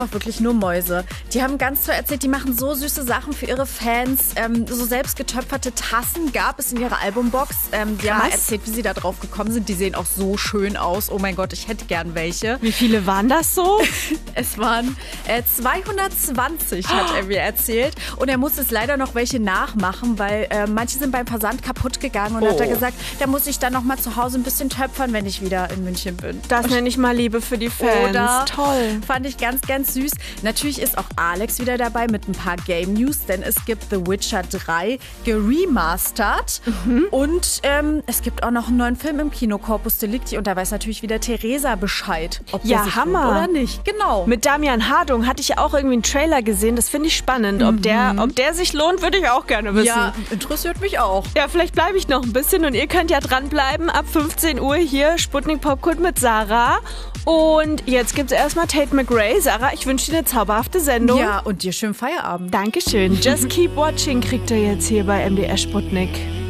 Wirklich nur Mäuse. Die haben ganz toll erzählt, die machen so süße Sachen für ihre Fans. So selbst getöpferte Tassen gab es in ihrer Albumbox. Die haben mal erzählt, wie sie da drauf gekommen sind. Die sehen auch so schön aus. Oh mein Gott, ich hätte gern welche. Wie viele waren das so? Es waren 220, hat er mir erzählt. Und er muss jetzt leider noch welche nachmachen, weil manche sind beim Versand kaputt gegangen. Und hat er gesagt, da muss ich dann noch mal zu Hause ein bisschen töpfern, wenn ich wieder in München bin. Das nenne ich mal Liebe für die Fans. Oder? Toll. Fand ich ganz, ganz süß. Natürlich ist auch Alex wieder dabei mit ein paar Game News, denn es gibt The Witcher 3 geremastert und es gibt auch noch einen neuen Film im Kino, Corpus Delicti, und da weiß natürlich wieder Theresa Bescheid, ob der sich lohnt oder nicht. Genau. Mit Damian Hardung hatte ich ja auch irgendwie einen Trailer gesehen, das finde ich spannend. Ob der sich lohnt, würde ich auch gerne wissen. Ja, interessiert mich auch. Ja, vielleicht bleibe ich noch ein bisschen und ihr könnt ja dranbleiben. Ab 15 Uhr hier Sputnik Popkult mit Sarah. Und jetzt gibt es erstmal Tate McRae. Sarah, ich wünsche dir eine zauberhafte Sendung. Ja, und dir schönen Feierabend. Dankeschön. Just Keep Watching kriegt ihr jetzt hier bei MDR Sputnik.